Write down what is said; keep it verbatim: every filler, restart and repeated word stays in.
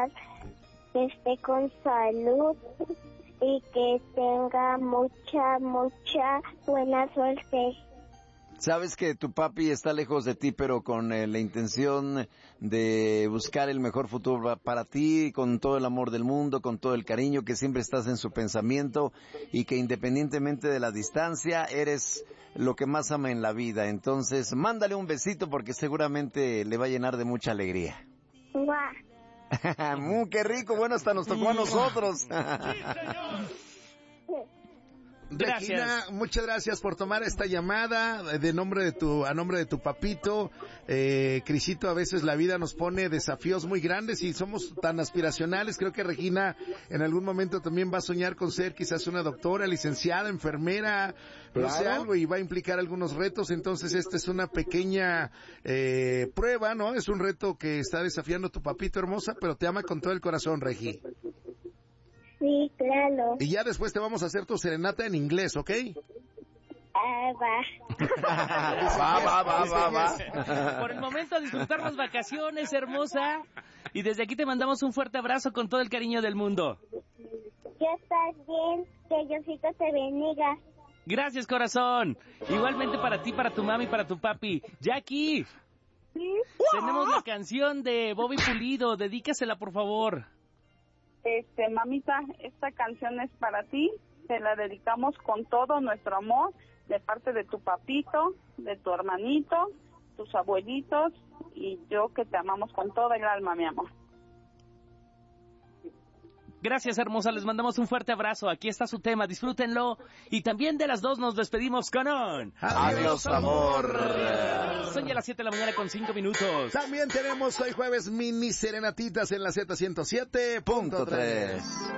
estar, que esté con salud y que tenga mucha, mucha buena suerte. Sabes que tu papi está lejos de ti, pero con eh, la intención de buscar el mejor futuro para ti, con todo el amor del mundo, con todo el cariño, que siempre estás en su pensamiento y que independientemente de la distancia, eres lo que más ama en la vida. Entonces, mándale un besito porque seguramente le va a llenar de mucha alegría. ¡Mua! ¡Muy qué rico! Bueno, hasta nos tocó a nosotros. Gracias. Regina, muchas gracias por tomar esta llamada de nombre de tu, a nombre de tu papito. Eh, Crisito, a veces la vida nos pone desafíos muy grandes y somos tan aspiracionales. Creo que Regina en algún momento también va a soñar con ser quizás una doctora, licenciada, enfermera, no sé, algo, y va a implicar algunos retos. Entonces esta es una pequeña eh, prueba, ¿no? Es un reto que está desafiando tu papito, hermosa, pero te ama con todo el corazón, Regi. Sí, claro. Y ya después te vamos a hacer tu serenata en inglés, ¿ok? Ah, va. Va, va, va, va, va. Por el momento, a disfrutar las vacaciones, hermosa. Y desde aquí te mandamos un fuerte abrazo con todo el cariño del mundo. Ya estás bien, que Diosito te bendiga. Gracias, corazón. Igualmente para ti, para tu mami, para tu papi. Jackie, ¿Sí? tenemos la canción de Bobby Pulido. Dedícasela, por favor. Este, mamita, esta canción es para ti, te la dedicamos con todo nuestro amor, de parte de tu papito, de tu hermanito, tus abuelitos, y yo que te amamos con toda el alma, mi amor. Gracias, hermosa, les mandamos un fuerte abrazo, aquí está su tema, disfrútenlo, y también de las dos nos despedimos con un... ¡Adiós, amor! Son ya las siete de la mañana con cinco minutos. También tenemos hoy jueves mini serenatitas en la Z ciento siete punto tres.